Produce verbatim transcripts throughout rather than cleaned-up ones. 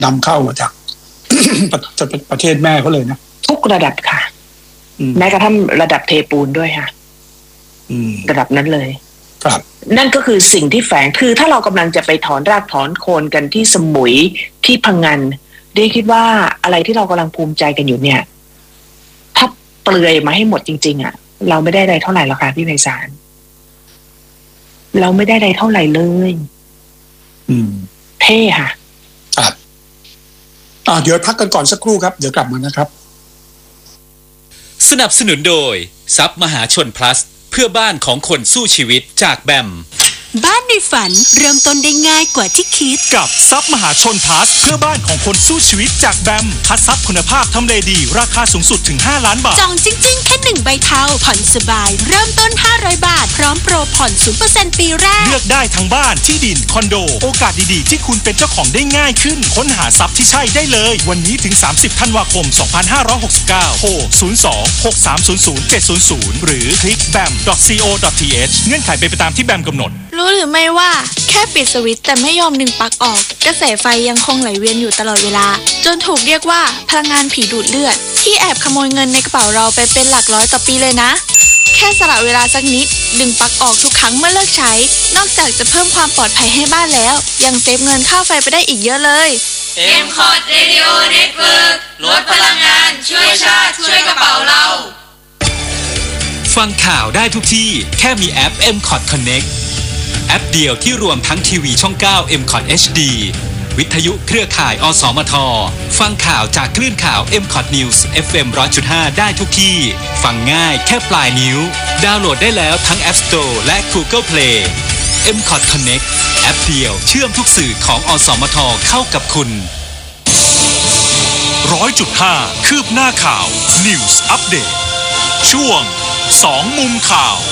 นำเข้ามาจาก จะเป็นประเทศแม่เขาเลยนะทุกระดับค่ะแม้กระทั่งระดับเทปูนด้วยค่ะระดับนั้นเลยครับนั่นก็คือสิ่งที่แฝงคือถ้าเรากำลังจะไปถอนรากถอนโคนกันที่สมุยที่พังงานได้คิดว่าอะไรที่เรากำลังภูมิใจกันอยู่เนี่ยถ้าเปลือยมาให้หมดจริงๆอ่ะเราไม่ได้อะไรเท่าไหร่หรอกค่ะพี่ไพศาลเราไม่ได้อะไรเท่าไหร่เลยอืมเท่ค่ะครับอ่าเดี๋ยวพักกันก่อนสักครู่ครับเดี๋ยวกลับมานะครับสนับสนุนโดยทรัพย์มหาชน plus เพื่อบ้านของคนสู้ชีวิตจากแบมบ้านในฝันเริ่มต้นได้ง่ายกว่าที่คิดกับทรัพย์มหาชน plus เพื่อบ้านของคนสู้ชีวิตจากแบมคัดทรัพย์คุณภาพทำเลดีราคาสูงสุดถึงห้าล้านบาทจองจริงๆแค่หนึ่งใบเทาผ่อนสบายเริ่มต้นห้าร้อยบาทพร้อมโปรผ่อน ศูนย์เปอร์เซ็นต์ ปีแรกเลือกได้ทั้งบ้านที่ดินคอนโดโอกาสดีๆที่คุณเป็นเจ้าของได้ง่ายขึ้นค้นหาทรัพย์ที่ใช่ได้เลยวันนี้ถึงสามสิบธันวาคมสองพันห้าร้อยหกสิบเก้าโทรศูนย์ สอง หก สาม ศูนย์ ศูนย์ เจ็ด ศูนย์ ศูนย์หรือคลิก แบม ดอท ซี โอ ดอท ที เอช เงื่อนไขเป็นไปตามที่แบมกำหนดรู้หรือไม่ว่าแค่ปิดสวิตช์แต่ไม่ยอมดึงปลั๊กออกกระแสไฟยังคงไหลเวียนอยู่ตลอดเวลาจนถูกเรียกว่าพลังงานผีดูดเลือดที่แอบขโมยเงินในกระเป๋าเราไปเป็นหลักร้อยต่อปีเลยนะแค่สละเวลาสักนิดดึงปลั๊กออกทุกครั้งเมื่อเลิกใช้นอกจากจะเพิ่มความปลอดภัยให้บ้านแล้วยังเซฟเงินค่าไฟไปได้อีกเยอะเลยเอ็ม คอร์ด Radio Network ลดพลังงานช่วยชาติช่วยกระเป๋าเราฟังข่าวได้ทุกที่แค่มีแอป เอ็ม คอร์ด Connect แอปเดียวที่รวมทั้งทีวีช่องเก้า เอ็ม คอร์ด เอช ดี วิทยุเครือข่าย อสมท ฟังข่าวจากคลื่นข่าว เอ็ม คอร์ด News เอฟ เอ็ม หนึ่งร้อยจุดห้า ได้ทุกที่ฟังง่ายแค่ปลายนิ้วดาวน์โหลดได้แล้วทั้ง App Store และ Google Play เอ็ม คอร์ด Connect แอปเดียวเชื่อมทุกสื่อของอสมทเข้ากับคุณหนึ่งร้อยจุดห้า คืบหน้าข่าว News Update ช่วงสองมุมข่าว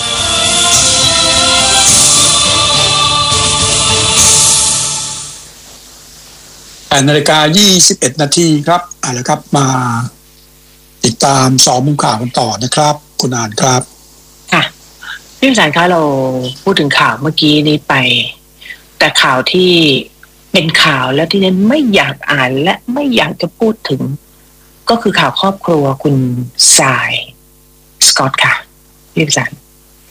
แปดนาฬิกายี่สิบเอ็ดนาทีครับเอาละครับมาติดตามสองมุมข่าวกันต่อนะครับคุณอ่านครับค่ะพี่สารคะเราพูดถึงข่าวเมื่อกี้นี้ไปแต่ข่าวที่เป็นข่าวแล้วที่เน้นไม่อยากอ่านและไม่อยากจะพูดถึงก็คือข่าวครอบครัวคุณทรายสกอตค่ะพี่สาร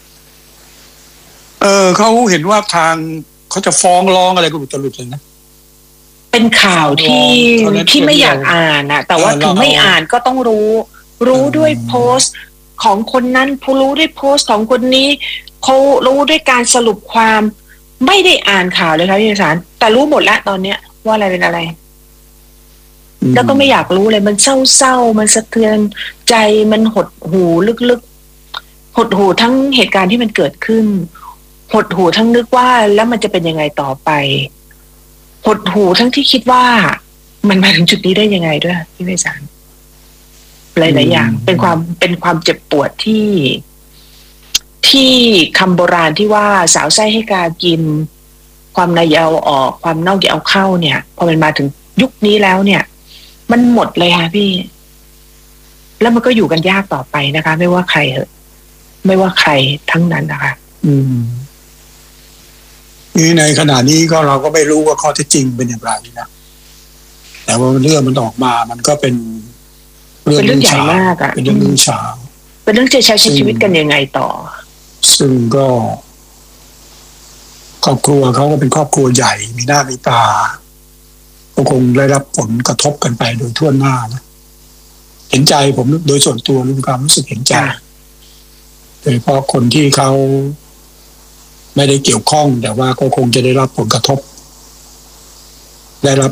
เออเขาเห็นว่าทางเขาจะฟ้องร้องอะไรก็อุตลุดเลยนะเป็นข่าวที่ที่ไม่อยากอ่านนะแต่ว่าถึงไม่อ่านก็ต้องรู้รู้ด้วยโพสต์ของคนนั้นผู้รู้ด้วยโพสต์ของคนนี้เขารู้ด้วยการสรุปความไม่ได้อ่านข่าวเลยครับพี่สารแต่รู้หมดแล้วตอนเนี้ยว่าอะไรเป็นอะไรแล้วก็ไม่อยากรู้เลยมันเศร้าๆมันสะเทือนใจมันหดหูลึกๆหดหูทั้งเหตุการณ์ที่มันเกิดขึ้นหดหูทั้งนึกว่าแล้วมันจะเป็นยังไงต่อไปหดหูทั้งที่คิดว่ามันมาถึงจุดนี้ได้ยังไงด้วยพี่ไพศาลหลายๆอย่างเป็นความเป็นความเจ็บปวดที่ที่คำโบราณที่ว่าสาวไส้ให้กากินความในเอาออกความนอกอย่าเอาเข้าเนี่ยพอมันมาถึงยุคนี้แล้วเนี่ยมันหมดเลยค่ะพี่แล้วมันก็อยู่กันยากต่อไปนะคะไม่ว่าใครเหอะไม่ว่าใครทั้งนั้นนะคะอืมนี่ในขณะนี้ก็เราก็ไม่รู้ว่าข้อเท็จจริงเป็นอย่างไรนะแต่ว่าเรื่องมันออกมามันก็เป็นเรื่องเรื่องใหญ่มากอ่ะเป็นเรื่องเช้าเป็นเรื่องจะใช้ชีวิตกันยังไงต่อซึ่งก็ครอบครัวเขาก็เป็นครอบครัวใหญ่มีหน้ามีตาก็คงได้รับผลกระทบกันไปโดยทั่วหน้านะเห็นใจผมโดยส่วนตัวรู้ความรู้สึกเห็นใจโดยเฉพาะคนที่เขาไม่ได้เกี่ยวข้องแต่ว่าก็คงจะได้รับผลกระทบได้รับ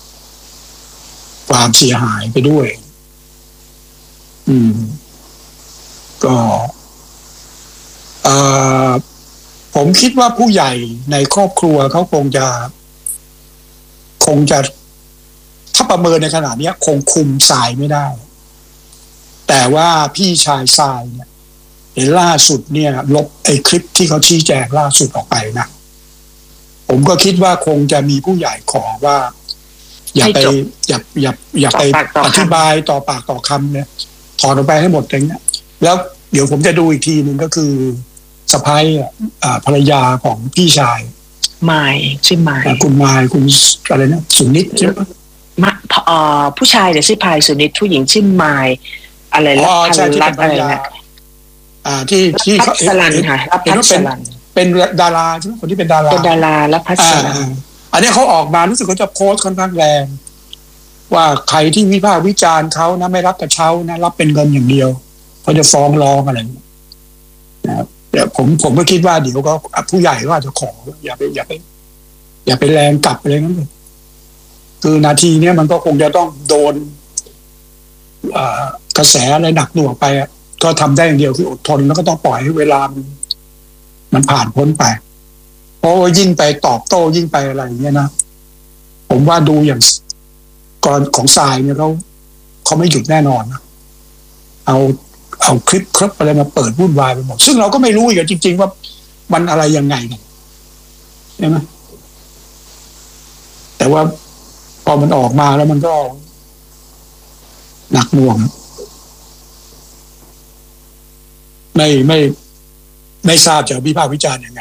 ความเสียหายไปด้วยอืมก็เอ่อผมคิดว่าผู้ใหญ่ในครอบครัวเขาคงจะคงจะถ้าประเมินในขณะนี้คงคุมทรายไม่ได้แต่ว่าพี่ชายทรายเนี่ยเห็นล่าสุดเนี่ยลบไอ้คลิปที่เขาชี้แจงล่าสุดออกไปนะผมก็คิดว่าคงจะมีผู้ใหญ่ขอว่าอย่าไปอย่าอย่าอย่าไปอธิบายต่อปากต่อคำเนี่ยถอนออกไปให้หมดอย่างเงี้ยแล้วเดี๋ยวผมจะดูอีกทีนึงก็คือสะพ้ายอ่าภรรยาของพี่ชายมายชื่อมายคุณมายคุณอะไรนะสุนิตใช่ไหมมาเอ่อผู้ชายเดี๋ยวชื่อพายสุนิตผู้หญิงชื่อไมล์อะไรรัฐรัฐอะไรนะอ่าที่ที่พัสลันค่ะรับพัสลันเป็นดาราใช่ไหมคนที่เป็นดาราเป็นดารารับพัสลันอันนี้เขาออกมารู้สึกเขาจะโพสต์ค่อนข้างแรงว่าใครที่วิพากษ์วิจารณ์เขานะไม่รับกระเช้านะรับเป็นเงินอย่างเดียวเขาจะฟ้องร้องอะไรนะครับแต่ผมผมก็คิดว่าเดี๋ยวก็ผู้ใหญ่ก็อาจจะขออย่าไปอย่าไปอย่าไปแรงกลับอะไรนั่นเลยคือนาทีนี้มันก็คงจะต้องโดนกระแสอะไรหนักหน่วงไปก็ทำได้อย่างเดียวคืออดทนแล้วก็ต้องปล่อยให้เวลามันผ่านพ้นไปเพราะยิ่งไปตอบโต้ยิ่งไปอะไรอย่างเงี้ยนะผมว่าดูอย่างกรณีของทรายเนี่ยเขาเขาไม่หยุดแน่นอนนะเอาเอาคลิปคลิปอะไรมาเปิดวุ่นวายไปหมดซึ่งเราก็ไม่รู้อีกจริงๆว่ามันอะไรยังไงเนี่ยใช่ไหมแต่ว่าพอมันออกมาแล้วมันก็หนักหน่วงไม่ไม่ไม่ทราบจะวิพากษ์วิจารณ์ยังไง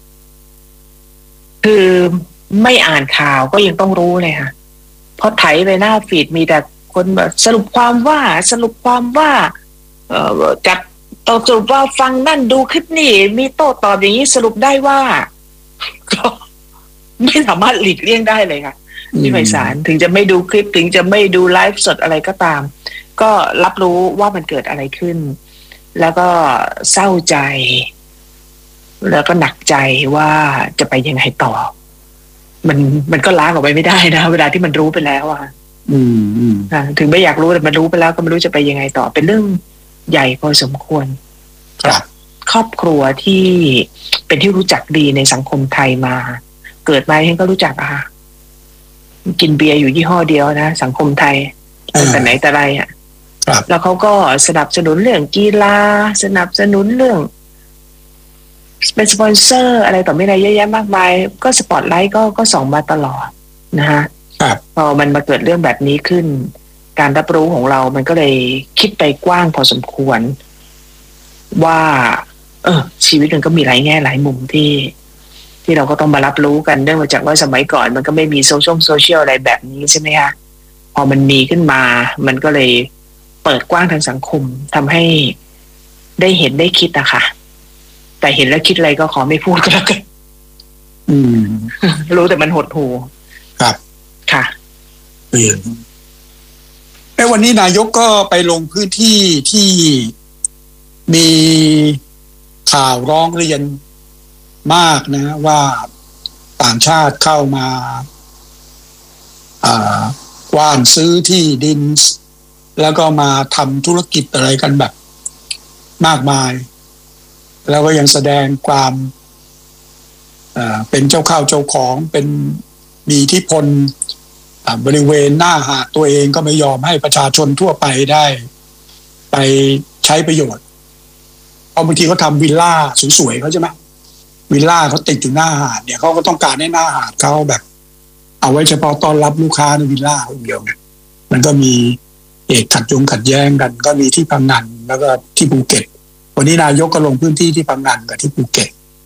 คือไม่อ่านข่าวก็ยังต้องรู้เลยค่ะเพราะไถไปหน้าฟีดมีแต่คนแบบสรุปความว่าสรุปความว่าเอ่อจับต่อสรุปว่าฟังนั่นดูคลิปนี่มีโต้ตอบอย่างนี้สรุปได้ว่าก็ไม่สามารถหลีกเลี่ยงได้เลยค่ะพี่ไพศาลถึงจะไม่ดูคลิปถึงจะไม่ดูไลฟ์สดอะไรก็ตามก็รับรู้ว่ามันเกิดอะไรขึ้นแล้วก็เศร้าใจแล้วก็หนักใจว่าจะไปยังไงต่อมันมันก็ล้างออกไปไม่ได้นะเวลาที่มันรู้ไปแล้วอะอืมอืมถึงไม่อยากรู้แต่มันรู้ไปแล้วก็ไม่รู้จะไปยังไงต่อเป็นเรื่องใหญ่พอสมควรครับครอบครัวที่เป็นที่รู้จักดีในสังคมไทยมาเกิดมาเองก็รู้จักอะกินเบียร์อยู่ยี่ห้อเดียวนะสังคมไทยแต่ไหนแต่ไรอะแล้วเขาก็สนับสนุนเรื่องกีฬาสนับสนุนเรื่องเป็นสปอนเซอร์อะไรต่อไม่อะไรเยอะแยะมากมายก็สปอตไลท์ก็ก็ส่องมาตลอดนะฮะพอมันมาเกิดเรื่องแบบนี้ขึ้นการรับรู้ของเรามันก็เลยคิดไปกว้างพอสมควรว่าเออชีวิตมันก็มีหลายแง่หลายมุมที่ที่เราก็ต้องมารับรู้กันเนื่องมาจากว่าสมัยก่อนมันก็ไม่มีโซเชียลโซเชียลอะไรแบบนี้ใช่ไหมคะพอมันมีขึ้นมามันก็เลยเปิดกว้างทางสังคมทำให้ได้เห็นได้คิดอะค่ะแต่เห็นแล้วคิดอะไรก็ขอไม่พูดก็แล้วกันอืมรู้แต่มันหดหู่ครับค่ะเออไอ้วันนี้นายกก็ไปลงพื้นที่ที่มีข่าวร้องเรียนมากนะว่าต่างชาติเข้ามาอ่ากว้านซื้อที่ดินแล้วก็มาทำธุรกิจอะไรกันแบบมากมายแล้วก็ยังแสดงความเป็นเจ้าข้าวเจ้าของเป็นมีอิทธิพลบริเวณหน้าหาดตัวเองก็ไม่ยอมให้ประชาชนทั่วไปได้ไปใช้ประโยชน์เพราะบางทีเขาทำวิลล่าสวยๆเขาใช่ไหมวิลล่าเขาติดอยู่หน้าหาดเนี่ยเขาก็ต้องการให้หน้าหาดเขาแบบเอาไว้เฉพาะต้อนรับลูกค้าในวิลล่าคนเดียวเนี่ยมันก็มีเหตุขัดยงขัดแย้งกันก็มีที่พังงานแล้วก็ที่ภูเก็ตวันนี้นายกก็ลงพื้นที่ที่พังงานกับที่ภูเก็ต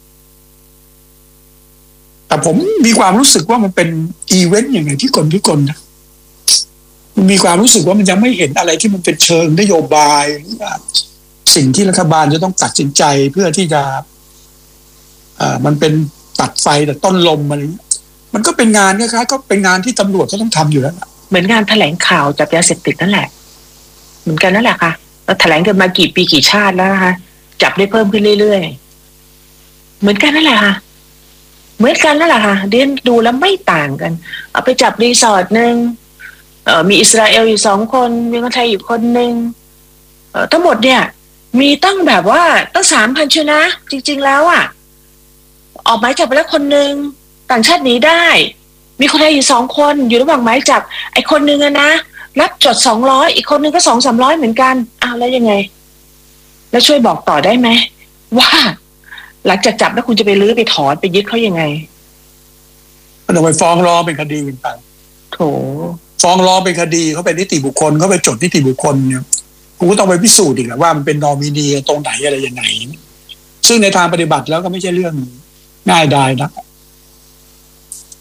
แต่ผมมีความรู้สึกว่ามันเป็นอีเวนต์อย่างไงที่คนพิกลนะมันมีความรู้สึกว่ามันยังไม่เห็นอะไรที่มันเป็นเชิงนโยบายหรือว่าสิ่งที่รัฐบาลจะต้องตัดสินใจเพื่อที่จะอ่ามันเป็นตัดไฟแต่ต้นลมอะไรมันก็เป็นงานคล้ายๆก็เป็นงานที่ตำรวจก็ต้องทำอยู่แล้วเหมือนงานแถลงข่าวจับยาเสพติดนั่นแหละเหมือนกันนั่นแหละค่ะเราแถลงกันมากี่ปีกี่ชาติแล้วนะคะจับได้เพิ่มขึ้นเรื่อยๆเหมือนกันนั่นแหละค่ะเหมือนกันนั่นแหละค่ะเรียนดูแล้วไม่ต่างกันเอาไปจับรีสอร์ทนึงเอ่อมีอิสราเอลอยู่สองคนมีคนไทยอยู่คนนึงเอ่อทั้งหมดเนี่ยมีตั้งแบบว่าตั้ง สามพัน ชั่วนะจริงๆแล้วอ่ะออกหมายจับไปแล้วคนนึงต่างชาติหนีได้มีคนไทยอยู่สองคนอยู่ระหว่างหมายจับไอ้คนนึงอะนะรับจดสองร้อยอีกคนนึงก็ สองถึงสามร้อย เหมือนกันอ้าวแล้วยังไงแล้วช่วยบอกต่อได้ไหมว่าหลังจากจับแล้วคุณจะไปรื้อไปถอนไปยึดเขายังไงมันเอาไปฟ้องร้องเป็นคดีกันไปโถฟ้องร้องเป็นคดีเขาเป็นนิติบุคคลเขาไปจดนิติบุคคลเนี่ยกูก็ต้องไปพิสูจน์อีกแหละว่ามันเป็นนอมินีตรงไหนอะไรยังไงซึ่งในทางปฏิบัติแล้วก็ไม่ใช่เรื่องง่ายดายนะ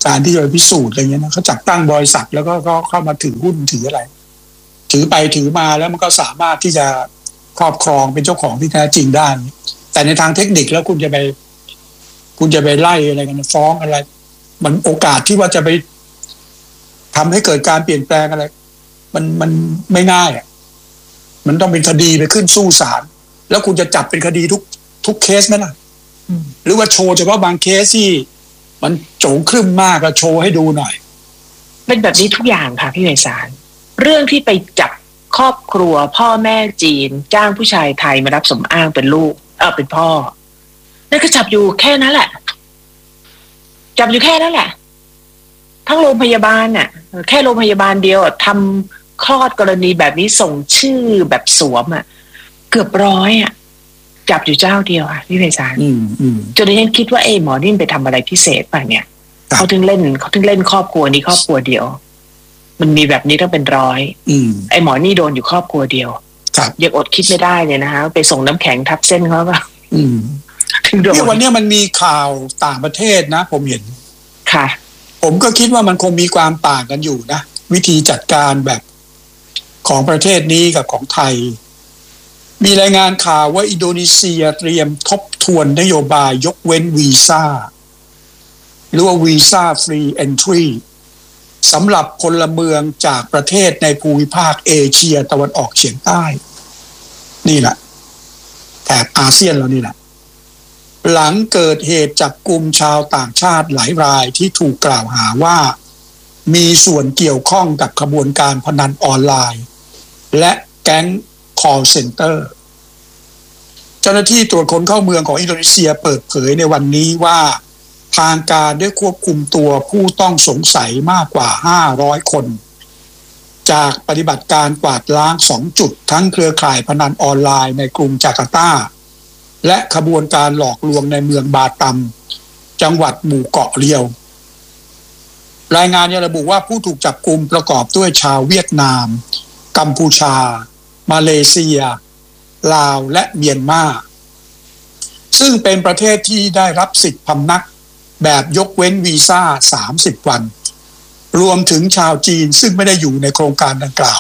การที่จะไปพิสูจน์อะไรเงี้ยนะเขาจัดตั้งบริษัทแล้วก็ก็เข้ามาถือหุ้นถืออะไรถือไปถือมาแล้วมันก็สามารถที่จะครอบครองเป็นเจ้าของที่แท้จริงได้แต่ในทางเทคนิคแล้วคุณจะไปคุณจะไปไล่อะไรกันฟ้องอะไรมันโอกาสที่ว่าจะไปทำให้เกิดการเปลี่ยนแปลงอะไรมันมันไม่ง่ายอ่ะมันต้องเป็นคดีไปขึ้นสู้ศาลแล้วคุณจะจับเป็นคดีทุกทุกเคสไหมล่ะหรือว่าโชว์เฉพาะบางเคสที่มันโจงครึ่มมากแล้วโชว์ให้ดูหน่อยเป็นแบบนี้ทุกอย่างค่ะพี่ไพศาลเรื่องที่ไปจับครอบครัวพ่อแม่จีนจ้างผู้ชายไทยมารับสมอ้างเป็นลูกเออเป็นพ่อนั่นก็จับอยู่แค่นั้นแหละจับอยู่แค่นั้นแหละทั้งโรงพยาบาลน่ะแค่โรงพยาบาลเดียวทำคลอดกรณีแบบนี้ส่งชื่อแบบสวมอ่ะเกือบร้อยอ่ะจับอยู่เจ้าเดียวอ่ะพี่ไพศาลจนดิฉันคิดว่าเอหมอนี่ไปทำอะไรพิเศษป่ะเนี่ยเขาถึงเล่นเขาถึงเล่นครอบครัวนี้ครอบครัวเดียวมันมีแบบนี้ต้องเป็นร้อยไอหมอนี่โดนอยู่ครอบครัวเดียวยังอดคิดไม่ได้เลยนะคะไปส่งน้ำแข็งทับเส้นเขาป่ะที่วันนี้มันมีข่าวต่างประเทศนะผมเห็นค่ะผมก็คิดว่ามันคงมีความต่างกันอยู่นะวิธีจัดการแบบของประเทศนี้กับของไทยมีรายงานข่าวว่าอินโดนีเซียเตรียมทบทวนนโยบายยกเว้นวีซ่าหรือว่าวีซ่าฟรีเอนทรีสำหรับพลเมืองจากประเทศในภูมิภาคเอเชียตะวันออกเฉียงใต้นี่แหละแถบอาเซียนเรานี่แหละหลังเกิดเหตุจับกุมชาวต่างชาติหลายรายที่ถูกกล่าวหาว่ามีส่วนเกี่ยวข้องกับขบวนการพนันออนไลน์และแก๊ง call center เจ้าหน้าที่ตรวจคนเข้าเมืองของอินโดนีเซียเปิดเผยในวันนี้ว่าทางการได้ควบคุมตัวผู้ต้องสงสัยมากกว่าห้าร้อยคนจากปฏิบัติการกวาดล้างสองจุดทั้งเครือข่ายพนันออนไลน์ในกรุงจาการ์ตาและขบวนการหลอกลวงในเมืองบาตัมจังหวัดหมู่เกาะเรียวรายงานยังระบุว่าผู้ถูกจับกุมประกอบด้วยชาวเวียดนามกัมพูชามาเลเซียลาวและเมียนมาซึ่งเป็นประเทศที่ได้รับสิทธิพำนักแบบยกเว้นวีซ่าสามสิบวันรวมถึงชาวจีนซึ่งไม่ได้อยู่ในโครงการดังกล่าว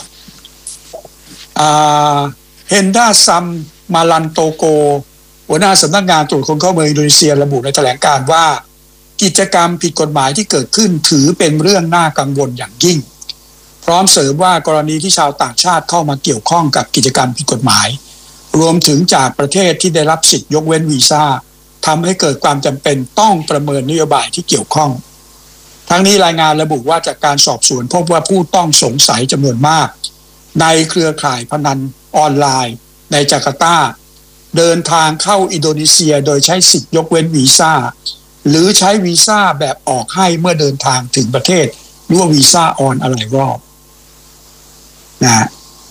เฮนดาซัมมาลันโตโกหัวหน้าสำนักงานตรวจคนเข้าเมืองอินโดนีเซียระบุในแถลงการณ์ว่ากิจกรรมผิดกฎหมายที่เกิดขึ้นถือเป็นเรื่องน่ากังวลอย่างยิ่งพร้อมเสริมว่ากรณีที่ชาวต่างชาติเข้ามาเกี่ยวข้องกับกิจกรรมผิดกฎหมายรวมถึงจากประเทศที่ได้รับสิทธิยกเว้นวีซ่าทำให้เกิดความจำเป็นต้องประเมินนโยบายที่เกี่ยวข้องทั้งนี้รายงานระบุว่าจากการสอบสวนพบว่าผู้ต้องสงสัยจำนวนมากในเครือข่ายพนันออนไลน์ในจาการ์ตาเดินทางเข้าอินโดนีเซียโดยใช้สิทธิยกเว้นวีซ่าหรือใช้วีซ่าแบบออกให้เมื่อเดินทางถึงประเทศหรือว่าวีซ่าออนอะไรรอบนะ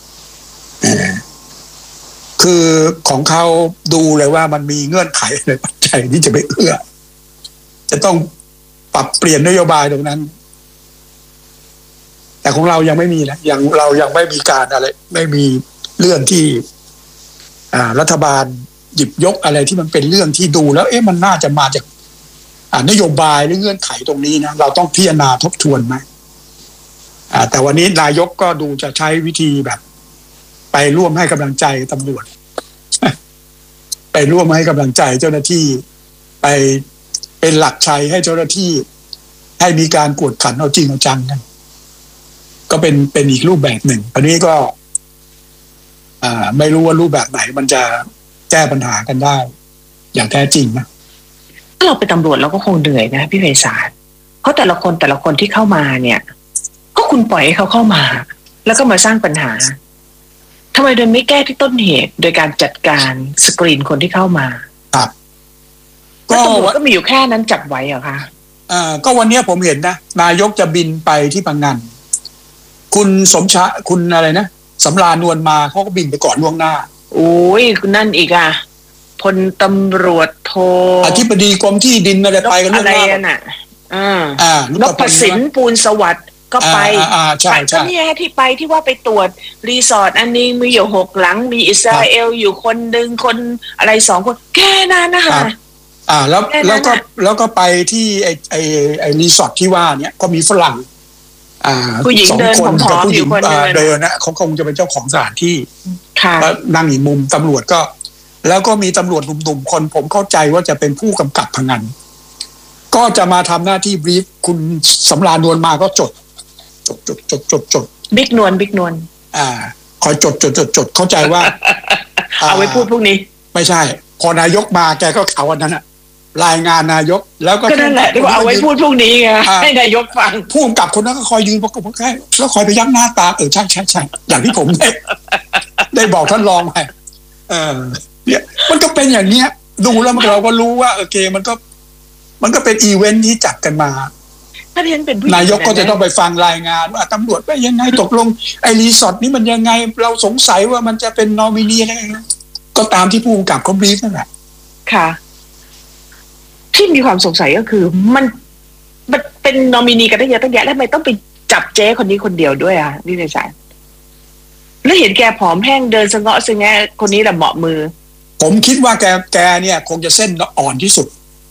คือของเขาดูเลยว่ามันมีเงื่อนไขในปัจจัยที่จะไปเอื้อจะต้องปรับเปลี่ยนนโยบายตรงนั้นแต่ของเรายังไม่มีนะยังเรายังไม่มีการอะไรไม่มีเรื่องที่อ่ารัฐบาลหยิบยกอะไรที่มันเป็นเรื่องที่ดูแล้วเอ๊ะมันน่าจะมาจากอ่านโยบายหรือเงื่อนไขตรงนี้นะเราต้องพิจารณาทบทวนไหมอ่าแต่วันนี้นายกก็ดูจะใช้วิธีแบบไปร่วมให้กำลังใจตำรวจไปร่วมให้กำลังใจเจ้าหน้าที่ไปเป็นหลักชัยให้เจ้าหน้าที่ให้มีการกวดขันเอาจริงเอาจังกันก็เป็นเป็นอีกรูปแบบหนึ่งอันนี้ก็อ่าไม่รู้ว่ารูปแบบไหนมันจะแก้ปัญหากันได้อย่างแท้จริงนะถ้าเราเป็นตำรวจเราก็คงเหนื่อยนะพี่ไพศาลเพราะแต่ละคนแต่ละคนที่เข้ามาเนี่ยก็คุณปล่อยให้เขาเข้ามาแล้วก็มาสร้างปัญหาทำไมโดยไม่แก้ที่ต้นเหตุโดยการจัดการสกรีนคนที่เข้ามาครับก็ตำรวจก็มีอยู่แค่นั้นจับไว้เหรอคะอ่าก็วันนี้ผมเห็นนะนายกจะบินไปที่พังงานคุณสมชาคุณอะไรนะสำราญนวลมาเขาก็บินไปก่อนล่วงหน้าโอ้ยคุณนั่นอีกอ่ะพลตำรวจโทอธิบดีกรมที่ดินอะไรไปกันล่วงหน้าอะไรน่ะอ่าอ่านพสินปูนสวัสดิ์ก็ไปไปก็นี่ฮะที่ไปที่ว่าไปตรวจรีสอร์ทอันนี้มีอยู่หกหลังมีอิสราเอลอยู่คนหนึ่งคนอะไรสองคนแค่นั้นนะคะอ่าแล้วแล้วก็แล้วก็ไปที่ไอไอไอรีสอร์ทที่ว่าเนี่ยก็มีฝรั่งอ่าผู้หญิงสองเดินคนผกับอมผู้ๆหอญิงยู่คนหนึงอ่าอะเดินนะเขาคงจะเป็นเจ้าของสถานที่ค่ะแล้วนั่งอีกมุมตำรวจก็ แล้วก็มีตำรวจหนุ่มๆคนผมเข้าใจว่าจะเป็นผู้กำกับพงันก็จะมาทำหน้าที่บรีฟคุณสำราญนวลมาก็จดจดจดจดจดจดบิ๊กนวลบิ๊กนวลอ่าคอยจดจดจดจดเข้าใจว่าเอาไว้พูดพวกนี้ไม่ใช่พอนายกมาแกก็เอาวันนั้นอะรายงานนายกแล้วก็ก็นั่นแหละที่ว่าเอาไว้พูดพวกนี้ไงให้นายกฟังผู้กำกับคนนั้นก็คอยยืนประกบแค่แล้วคอยไปยักหน้าตาเออใช่ใช่ใช่อย่างที่ผมได้ ได้บอกท่านรองไปเออเนี่ยมันก็เป็นอย่างเนี้ยดูแล้วเราก็รู้ว่าโอเคมันก็ มันก็เป็นอีเวนท์ที่จัดกันมาถ้าที่ฉันเป็นผู้หญิงนายกก็จะต้องไปฟังรายงานว่าตำรวจไปยังไงตกลงไอ้รีสอร์ทนี้มันยังไงเราสงสัยว่ามันจะเป็นนอมินีอะไรก็ตามที่ผู้กำกับเขาบรีฟนั่นแหละค่ะ ที่มีความสงสัยก็คือมันมันเป็นนอมินีกันได้เยอะตั้งแยะแล้วทำไมต้องไปจับเจ๊คนนี้คนเดียวด้วยอ่ะนี่ในสารแล้วเห็นแกผอมแห้งเดินสะเงาะสะแงะคนนี้แหละเหมาะมือผมคิดว่าแกแกเนี่ยคงจะเส้นอ่อนที่สุด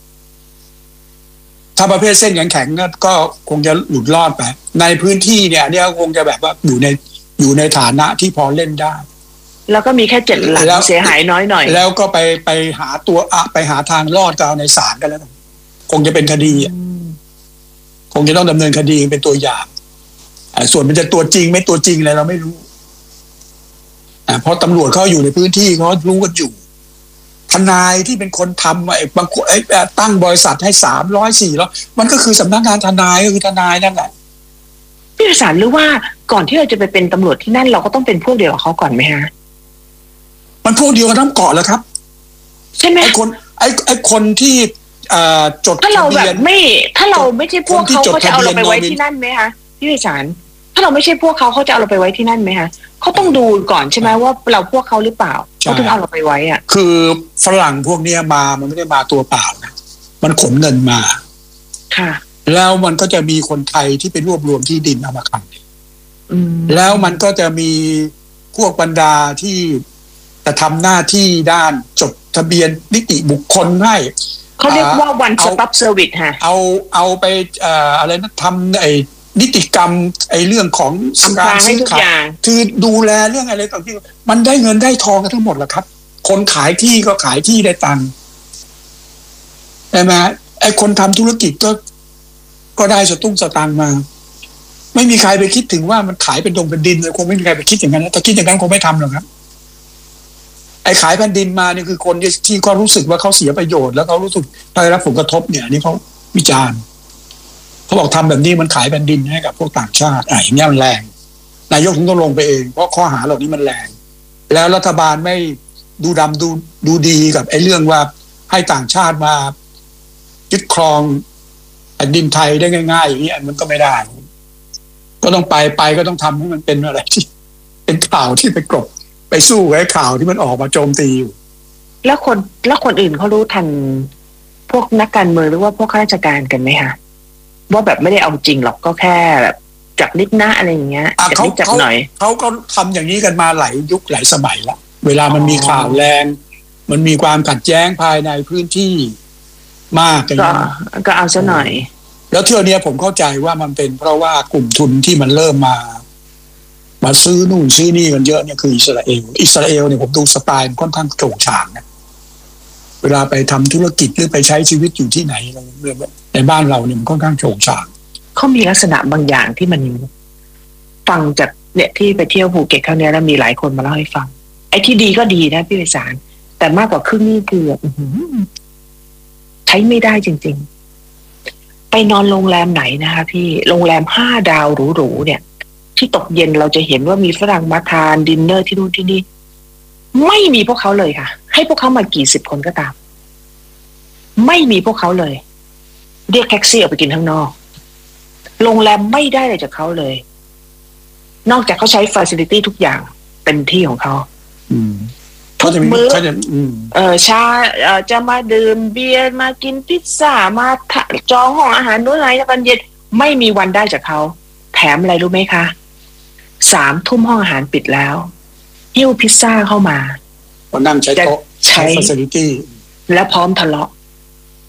ถ้าประเภทเส้นแข็งๆก็คงจะหลุดรอดไปในพื้นที่เนี่ยเนี่ยคงจะแบบว่าอยู่ในอยู่ในฐานะที่พอเล่นได้แล้วก็มีแค่เจ็ดหลังเสียหายน้อยหน่อยแล้วก็ไปไปหาตัวอะไปหาทางรอดก็เอาในศาลกันแล้วคงจะเป็นคดีอ่ะคงจะต้องดำเนินคดีเป็นตัวอย่างส่วนมันจะตัวจริงไม่ตัวจริงอะไรเราไม่รู้อ่าเพราะตำรวจเขาอยู่ในพื้นที่เขารู้กันอยู่ทนายที่เป็นคนทำไอ้บางคนไอ้ตั้งบริษัทให้สามร้อยสี่ร้อยมันก็คือสำนักงานทนายก็คือทนายนั่นแหละพี่ประสานหรือว่าก่อนที่เราจะไปเป็นตำรวจที่นั่นเราก็ต้องเป็นพวกเดียวกับเขาก่อนไหมฮะมันพวกเดียวกันทั้งเกาะแล้วครับใช่ไหมไอ้คนไอ้ไอ้คนที่จดถ้าเราแบบไม่ถ้าเราไม่ใช่พวกเขาเขาจะเอาเราไปไว้ที่นั่นไหมคะพี่ประสานถ้าเราไม่ใช่พวกเขาเขาจะเอาเราไปไว้ที่นั่นไหมคะเขาต้องดูก่อนใช่ไหมว่าเราพวกเขาหรือเปล่าเขาถึงเอาเราไปไว้อ่ะคือฝรั่งพวกนี้มามันไม่ได้มาตัวเปล่านะมันขนเงินมาค่ะแล้วมันก็จะมีคนไทยที่ไปรวบรวมที่ดินเอามาขายแล้วมันก็จะมีพวกบรรดาที่จะทำหน้าที่ด้านจดทะเบียนนิติบุคคลให้เขาเรียกว่า one stop service ฮะเอาเอาไปเอ่ออะไรนะทำไอ้นิติกรรมไอ้เรื่องของการซื้อขายคือดูแลเรื่องอะไรต่างๆมันได้เงินได้ทองกันทั้งหมดแหละครับคนขายที่ก็ขายที่ได้ตังค์ใช่ไหมไอ้คนทำธุรกิจก็ก็ได้สตุ้งสตางค์มาไม่มีใครไปคิดถึงว่ามันขายเป็นดงเป็นดินเลยคงไม่มีใครไปคิดอย่างนั้นถ้าคิดอย่างนั้นคงไม่ทำหรอกครับไอ้ขายแผ่นดินมาเนี่ยคือคนที่เขารู้สึกว่าเขาเสียประโยชน์แล้วเขารู้สึกได้รับผลกระทบเนี่ยนี่เขาวิจารณ์เขาบอกทำแบบนี้มันขายแผ่นดินให้กับพวกต่างชาติอ่ะอย่างนี้มันแรงนายกถึงต้องลงไปเองเพราะข้อหาเหล่านี้มันแรงแล้วรัฐบาลไม่ดูดำดูดูดีกับไอ้เรื่องว่าให้ต่างชาติมายึดครองแผ่นดินไทยได้ง่ายๆอย่างนี้มันก็ไม่ได้ก็ต้องไปไปก็ต้องทำให้มันเป็นอะไรที่เป็นข่าวที่ไปกลบไปสู้กับไอ้ข่าวที่มันออกมาโจมตีอยู่แล้วคนแล้วคนอื่นเขารู้ทันพวกนักการเมืองหรือว่าพวกข้าราชการกันไหมคะว่าแบบไม่ได้เอาจริงหรอกก็แค่แบบจับนิดนะอะไรอย่างเงี้ยจับนิดจับหน่อยเขาก็ทำอย่างนี้กันมาหลายยุคหลายสมัยละเวลามันมีข่าวแรงมันมีความขัดแย้งภายในพื้นที่มากก็ก็เอาซะหน่อยแล้วเที่ยวนี้ผมเข้าใจว่ามันเป็นเพราะว่ากลุ่มทุนที่มันเริ่มมามาซื้อนู่นซื้อนี่กันเยอะเนี่ยคืออิสราเอลอิสราเอลเนี่ยผมดูสไตล์ค่อนข้างโฉงฉางนะเวลาไปทำธุรกิจหรือไปใช้ชีวิตอยู่ที่ไหนในบ้านเราเนี่ยมันค่อนข้างโฉงฉางเขามีลักษณะบางอย่างที่มันฟังจากเนี่ยที่ไปเที่ยวภูเก็ตครั้งนี้แล้วมีหลายคนมาเล่าให้ฟังไอ้ที่ดีก็ดีนะพี่วิสารแต่มากกว่าครึ่งนี่คือใช้ไม่ได้จริงๆไปนอนโรงแรมไหนนะคะพี่โรงแรมห้าดาวหรูๆเนี่ยที่ตกเย็นเราจะเห็นว่ามีฝรั่งมาทานดินเนอร์ที่นู่นที่นี่ไม่มีพวกเขาเลยค่ะให้พวกเขามากี่สิบคนก็ตามไม่มีพวกเขาเลยเรียกแท็กซี่ออกไปกินข้างนอกโรงแรมไม่ได้เลยจากเขาเลยนอกจากเขาใช้ฟาซิลิตี้ทุกอย่างเต็มที่ของเขาทุกมื้อเออชาเออจะมาดื่มเบียร์มากินพิซซ่ามาจองห้องอาหารนู้นอะไรตอนเย็นไม่มีวันได้จากเขาแถมอะไรรู้ไหมคะสามทุ่มห้องอาหารปิดแล้วหิ้วพิซซ่าเข้ามาก็นั่งใช้โต๊ะใช้ฟาซิลิตี้แล้วพร้อมทะเลาะ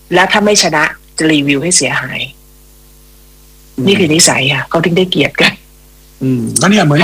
แล้วถ้าไม่ชนะจะรีวิวให้เสียหายนี่คือนิสัยค่ะเขาถึงได้เกลียดกันอืมก็เนี่ยเหมือน